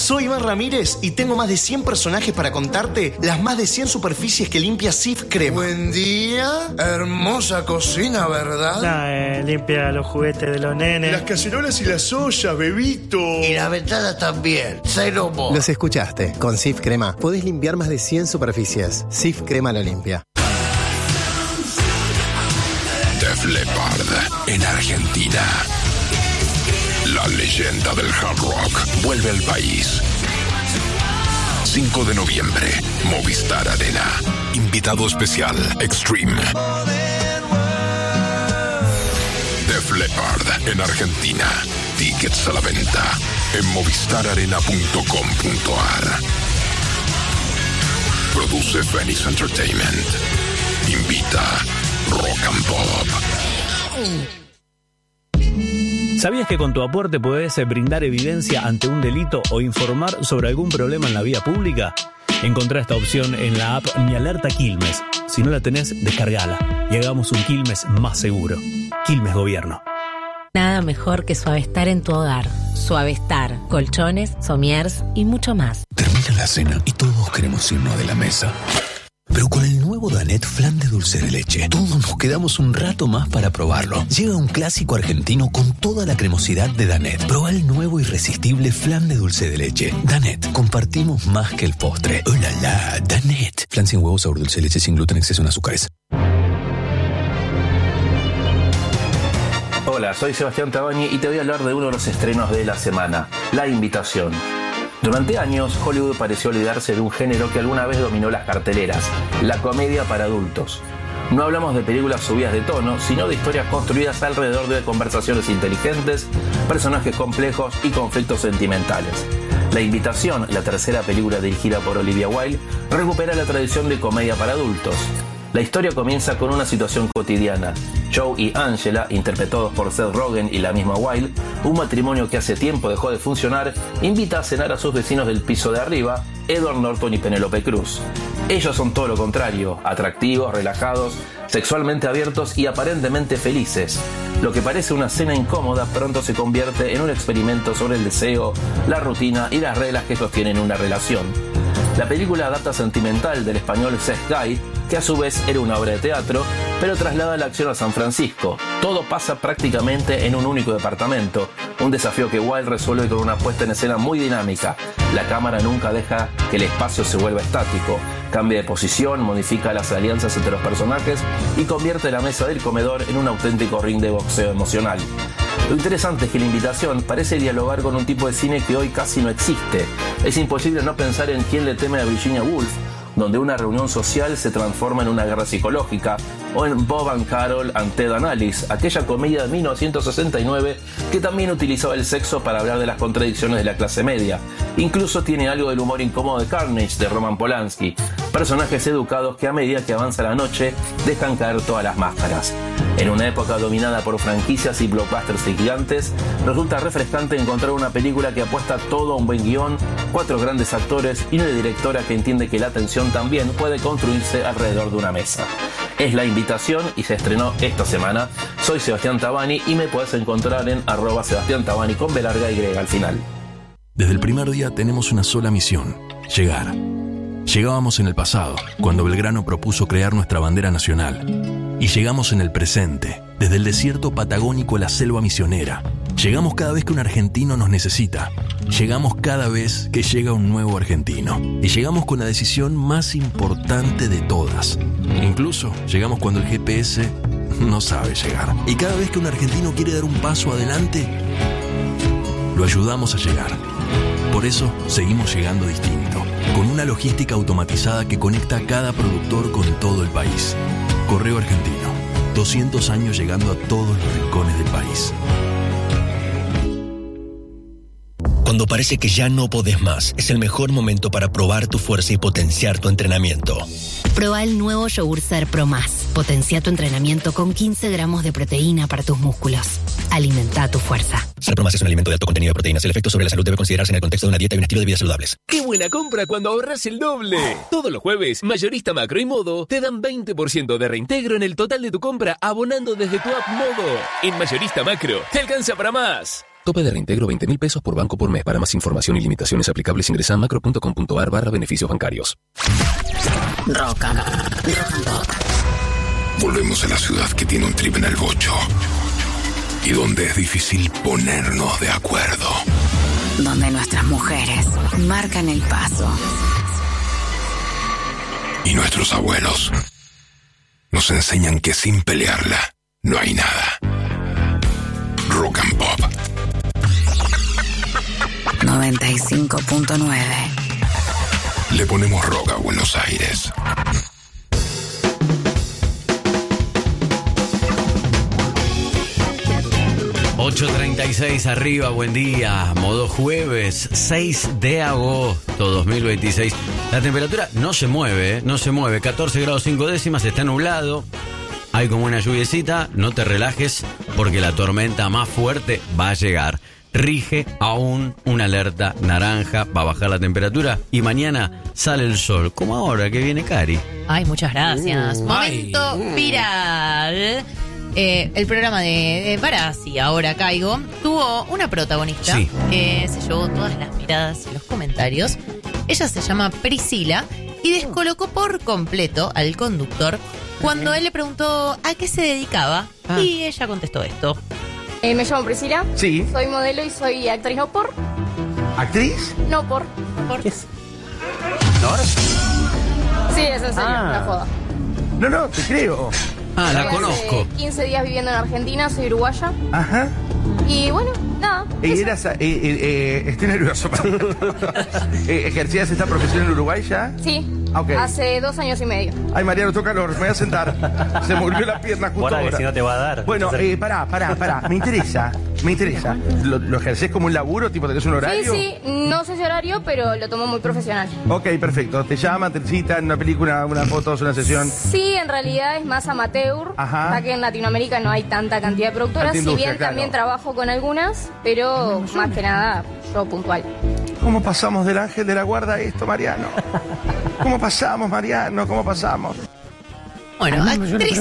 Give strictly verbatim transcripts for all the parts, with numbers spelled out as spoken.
soy Iván Ramírez y tengo más de cien personajes para contarte las más de cien superficies que limpia Cif Crema. Buen día, hermosa cocina, ¿verdad? No, eh, limpia los juguetes de los nenes. Las cacerolas y las ollas, bebito. Y la ventana también, cero mo. Los escuchaste, con Cif Crema podés limpiar más de cien superficies. Cif Crema la limpia. Def Leppard en Argentina. La leyenda del hard rock vuelve al país. cinco de noviembre, Movistar Arena. Invitado especial, Extreme. Def Leppard en Argentina. Tickets a la venta en movistar arena punto com punto a r. Produce Phoenix Entertainment. Invita Rock and Pop. ¿Sabías que con tu aporte podés brindar evidencia ante un delito o informar sobre algún problema en la vía pública? Encontrá esta opción en la app Mi Alerta Quilmes. Si no la tenés, descargala y hagamos un Quilmes más seguro. Quilmes Gobierno. Nada mejor que Suavestar en tu hogar. Suavestar, colchones, somiers y mucho más. Termina la cena y todos queremos irnos de la mesa. Pero con el nuevo Danet Flan de dulce de leche, todos nos quedamos un rato más para probarlo. Llega un clásico argentino con toda la cremosidad de Danet. Probá el nuevo irresistible flan de dulce de leche. Danet, compartimos más que el postre. ¡Oh, la, la! Danet. Flan sin huevos, sabor dulce de leche, sin gluten, exceso en azúcares. Hola, soy Sebastián Tabani y te voy a hablar de uno de los estrenos de la semana, La Invitación. Durante años, Hollywood pareció olvidarse de un género que alguna vez dominó las carteleras, la comedia para adultos. No hablamos de películas subidas de tono, sino de historias construidas alrededor de conversaciones inteligentes, personajes complejos y conflictos sentimentales. La Invitación, la tercera película dirigida por Olivia Wilde, recupera la tradición de comedia para adultos. La historia comienza con una situación cotidiana. Joe y Angela, interpretados por Seth Rogen y la misma Wilde, un matrimonio que hace tiempo dejó de funcionar, invita a cenar a sus vecinos del piso de arriba, Edward Norton y Penélope Cruz. Ellos son todo lo contrario, atractivos, relajados, sexualmente abiertos y aparentemente felices. Lo que parece una cena incómoda pronto se convierte en un experimento sobre el deseo, la rutina y las reglas que sostienen una relación. La película adapta sentimental del español Seth Guy, que a su vez era una obra de teatro, pero traslada la acción a San Francisco. Todo pasa prácticamente en un único departamento, un desafío que Wilde resuelve con una puesta en escena muy dinámica. La cámara nunca deja que el espacio se vuelva estático, cambia de posición, modifica las alianzas entre los personajes y convierte la mesa del comedor en un auténtico ring de boxeo emocional. Lo interesante es que La Invitación parece dialogar con un tipo de cine que hoy casi no existe. Es imposible no pensar en Quién le teme a Virginia Woolf, donde una reunión social se transforma en una guerra psicológica, o en Bob and Carol and Ted and Alice, aquella comedia de mil novecientos sesenta y nueve que también utilizaba el sexo para hablar de las contradicciones de la clase media. Incluso tiene algo del humor incómodo de Carnage de Roman Polanski, personajes educados que a medida que avanza la noche dejan caer todas las máscaras. En una época dominada por franquicias y blockbusters gigantes, resulta refrescante encontrar una película que apuesta todo a un buen guión, cuatro grandes actores y una directora que entiende que la atención también puede construirse alrededor de una mesa. Es La Invitación y se estrenó esta semana. Soy Sebastián Tabani y me puedes encontrar en arroba Sebastián Tabani con B larga Y al final. Desde el primer día tenemos una sola misión: llegar. Llegábamos en el pasado, cuando Belgrano propuso crear nuestra bandera nacional. Y llegamos en el presente, desde el desierto patagónico a la selva misionera. Llegamos cada vez que un argentino nos necesita. Llegamos cada vez que llega un nuevo argentino. Y llegamos con la decisión más importante de todas. Incluso llegamos cuando el G P S no sabe llegar. Y cada vez que un argentino quiere dar un paso adelante, lo ayudamos a llegar. Por eso seguimos llegando distinto, con una logística automatizada que conecta a cada productor con todo el país. Correo Argentino, doscientos años llegando a todos los rincones del país. Cuando parece que ya no podés más, es el mejor momento para probar tu fuerza y potenciar tu entrenamiento. Proba el nuevo yogur Ser Pro Más. Potencia tu entrenamiento con quince gramos de proteína para tus músculos. Alimenta tu fuerza. Ser Pro Más es un alimento de alto contenido de proteínas. El efecto sobre la salud debe considerarse en el contexto de una dieta y un estilo de vida saludables. ¡Qué buena compra cuando ahorras el doble! Todos los jueves, Mayorista Macro y Modo te dan veinte por ciento de reintegro en el total de tu compra abonando desde tu app Modo. En Mayorista Macro, te alcanza para más. Tope de reintegro veinte mil pesos por banco por mes. Para más información y limitaciones aplicables ingresa a macro.com.ar barra beneficios bancarios. Rock and, rock and pop. Volvemos a la ciudad que tiene un trip en el bocho y donde es difícil ponernos de acuerdo. Donde nuestras mujeres marcan el paso. Y nuestros abuelos nos enseñan que sin pelearla no hay nada. Rock and Pop noventa y cinco punto nueve. Le ponemos rock a Buenos Aires. ocho treinta y seis arriba, buen día. Modo jueves, seis de agosto dos mil veintiséis. La temperatura no se mueve, ¿eh? no se mueve. catorce grados cinco décimas, está nublado. Hay como una lluviecita, no te relajes porque la tormenta más fuerte va a llegar. Rige aún una alerta naranja, va a bajar la temperatura y mañana sale el sol, como ahora que viene Cari. Ay, muchas gracias. Uh, Momento ay. viral. Eh, el programa de, de Barassi, Ahora Caigo, tuvo una protagonista Sí. que se llevó todas las miradas y los comentarios. Ella se llama Priscila y descolocó por completo al conductor cuando él le preguntó a qué se dedicaba y ella contestó esto. Eh, me llamo Priscila. Sí. Soy modelo y soy actriz no por. ¿Actriz? No por. ¿Por qué? ¿No? Sí, es en serio, Ah. la joda. No, no, te creo. Ah, la Estoy conozco. hace quince días viviendo en Argentina, soy uruguaya. Ajá. Y bueno, nada. Y eras, eh, eh, eh, estoy nervioso. eh, ¿Ejercías esta profesión en Uruguay ya? Sí. Ok. Hace dos años y medio. Ay, Mariano, toca calor, me voy a sentar. Se me volvió la pierna justo Guarda que ahora. si no te va a dar. Bueno, Entonces- eh, pará, pará, pará. Me interesa, me interesa. ¿Lo, lo ejercés como un laburo? ¿Tipo tenés un horario? Sí, sí, no sé si horario, pero lo tomo muy profesional. Ok, perfecto. Te llaman, te citan, una película, una foto, una sesión. Sí, en realidad es más amateur, Ajá. ya que en Latinoamérica no hay tanta cantidad de productoras, Tanta si industria, bien claro. también trabajo con algunas, pero más que nada yo puntual. ¿Cómo pasamos del ángel de la guarda a esto, Mariano? ¿Cómo pasamos, Mariano? ¿Cómo pasamos? Bueno, actriz.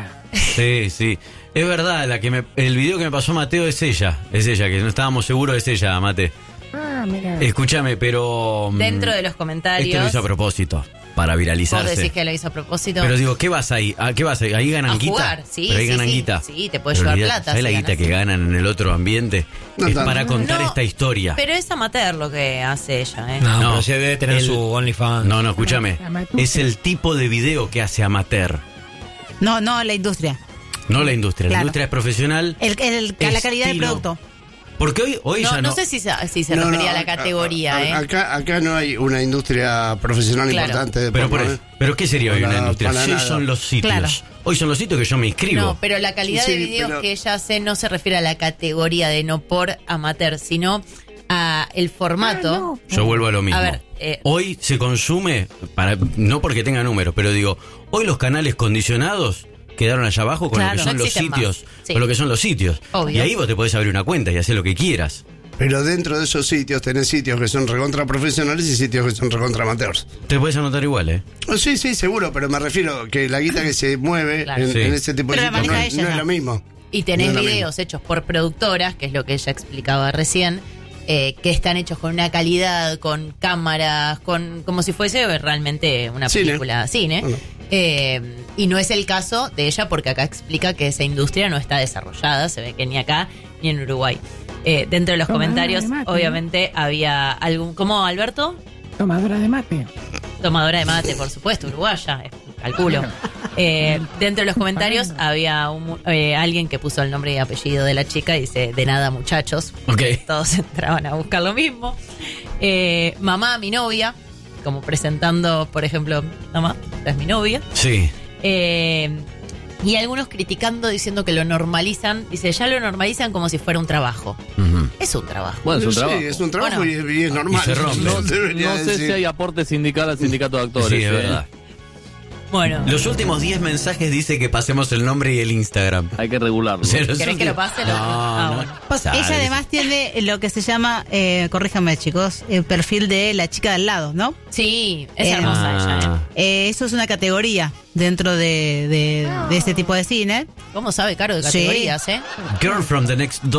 Sí, sí. Es verdad, la que me, el video que me pasó Mateo es ella. Es ella, que no estábamos seguros, es ella, Mate. Ah, mira. Escúchame, pero... mm, Dentro de los comentarios. Esto lo hizo a propósito, para Vos viralizarse. decís que lo hizo a propósito. Pero digo, ¿qué vas ahí? ¿A qué vas ahí? ¿Ahí ganan A guita? jugar, sí, Pero ahí sí, ganan sí. guita. Sí, te puede Pero llevar olvidá, plata ¿sabés la si guita ganas. que ganan en el otro ambiente? No es tanto. para contar No, esta historia. Pero es amateur lo que hace ella, ¿eh? No, pero sí debe tener su OnlyFans. No, no, escúchame. Es el tipo de video que hace amateur. No, no, la industria. No la industria. La Claro. industria es profesional. El, el- la calidad del Estilo. producto. Porque hoy, hoy no, ya no. no sé si se, si se No, refería no, a la acá- categoría, a- ¿eh? Acá, acá no hay una industria profesional Claro. importante de Pero, por porno, eso- ¿eh? pero ¿qué sería hoy Para- una industria? para Sí, nada. son los sitios. Claro. Hoy son los sitios que yo me inscribo. No, pero la calidad Sí, de videos pero- que ella hace no se refiere a la categoría de no por amateur, sino a el formato. Yo vuelvo a lo mismo. A ver, eh, hoy se consume, para, no porque tenga números, pero digo, hoy los canales condicionados quedaron allá abajo con Claro, lo que son no los existen sitios. más. Sí. Con lo que son los sitios. Obvio. Y ahí vos te podés abrir una cuenta y hacer lo que quieras. Pero dentro de esos sitios tenés sitios que son recontra profesionales y sitios que son recontra amateurs. Te puedes anotar igual, ¿eh? Oh, sí, sí, seguro, pero me refiero que la guita que se mueve Claro. en, Sí. en ese tipo de Pero la sitios no, maneja es- ella, no es ¿no? lo mismo. Y tenés No es lo videos hechos por productoras, que es lo que ella explicaba recién, eh, que están hechos con una calidad, con cámaras, con como si fuese realmente una Cine. película cine. Bueno. Eh, y no es el caso de ella porque acá explica que esa industria no está desarrollada, se ve que ni acá ni en Uruguay. Eh, dentro de los Tomadora comentarios, de mate, obviamente, había algún... ¿Cómo, Alberto? Tomadora de mate. Tomadora de mate, por supuesto, uruguaya, eh, calculo. Eh, dentro de los comentarios había un, eh, alguien que puso el nombre y apellido de la chica y dice, de nada muchachos. Ok. Todos entraban a buscar lo mismo. Eh, mamá, mi novia, como presentando, por ejemplo, mamá, esta es mi novia. Sí. Eh, y algunos criticando, diciendo que lo normalizan. Dice, ya lo normalizan como si fuera un trabajo. Ujú. Es un trabajo. Bueno, es un Sí, trabajo. es un trabajo Bueno. y, es, y es normal. Y se rompe. No, Debería no sé decir. si hay aporte sindical al sindicato de actores. Sí, es ¿eh? verdad. Bueno, Los últimos diez mensajes dice que pasemos el nombre y el Instagram. Hay que regularlo. O sea, los ¿querés que lo pase? Lo- No, Ah, no. bueno. Pasa. Ella además tiene lo que se llama, eh, corríjanme chicos, el perfil de la chica del lado, ¿no? Sí, es Eh, hermosa ella, ¿eh? Ah. Eh, eso es una categoría dentro de, de, de este tipo de cine. ¿Cómo sabe Caro de Sí. categorías, eh? Girl from the next door.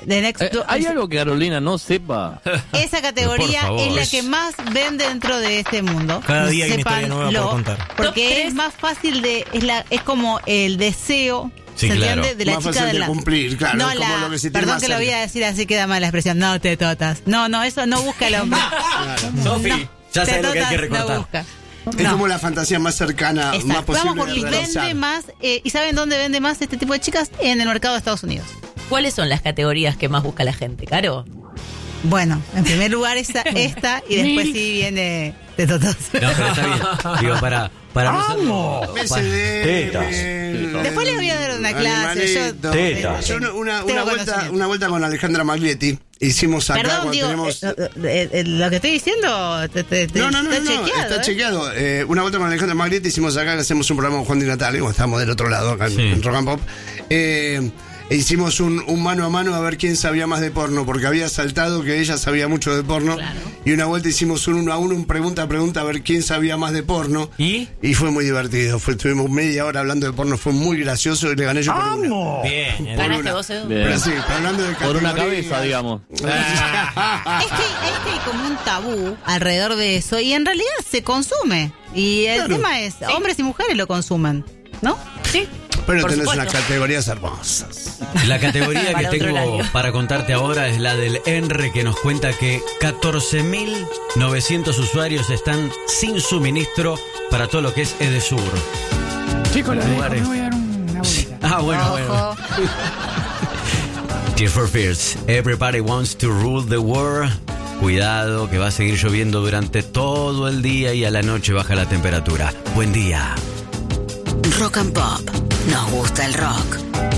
The Next Eh, Door- ¿Hay algo que Carolina no sepa? Esa categoría Por favor. es la que más vende dentro de este mundo. Cada día hay una historia nueva Sépanlo, por contar. Porque Top tres. es más fácil de. Es, la, es como el deseo. Sí, ¿se claro. entiende? De la Más chica fácil de de la. cumplir, claro, No, es como la- lo que se tiene perdón más que lo voy cerca. a decir así, queda mal la expresión. No, tetotas. No, no, eso no busca el hombre. Sofi, No, ya sabes lo que hay que tetotas no recortar. busca. Es No. como la fantasía más cercana, Exacto. más posible Vamos por de y realizar. vende más. eh, ¿Y saben dónde vende más este tipo de chicas? En el mercado de Estados Unidos. ¿Cuáles son las categorías que más busca la gente, Caro? Bueno, en primer lugar esta, esta y después sí viene tetotas. No, pero está bien. Digo, para, para nosotros. B C para- D, Tetas. eh, Después les voy a dar una clase. Yo, Animalito. Tetas. Yo una, una, Tengo una vuelta, conocimiento. una vuelta con Alejandra Maglietti. Hicimos acá Perdón, cuando digo, tenemos. eh, eh, eh, lo que estoy diciendo te- te- te- No, no, no, está no, no, chequeado. está ¿eh? chequeado. Eh, una vuelta con Alejandra Maglietti hicimos acá, que hacemos un programa con Juan Di Natale, cuando estábamos del otro lado, acá en- Sí. en Rock and Pop. Eh, e hicimos un, un mano a mano a ver quién sabía más de porno, porque había saltado que ella sabía mucho de porno. Y una vuelta hicimos un uno a uno, un pregunta a pregunta, a ver quién sabía más de porno. ¿Y? Y fue muy divertido. Fue, estuvimos media hora hablando de porno, fue muy gracioso y le gané yo por una. Bien. Por ¿Ganaste una. vos, Edu? Bien. Pero sí, pero hablando de Por una categorías. cabeza, digamos. Es que, es que hay como un tabú alrededor de eso y en realidad se consume. Y el Claro. tema es, hombres y mujeres lo consumen, ¿no? Sí. Pero Por tenés supuesto. unas categorías hermosas. La categoría que Para otro tengo horario. para contarte ahora es la del ENRE, que nos cuenta que catorce mil novecientos usuarios están sin suministro para todo lo que es Edesur. Chicos, lo Lugares. me voy a dar una bolita. Ah, bueno, bueno. Ojo. Tears for Fears. Everybody wants to rule the world. Cuidado, que va a seguir lloviendo durante todo el día y a la noche baja la temperatura. Buen día. Rock and Pop. Nos gusta el rock.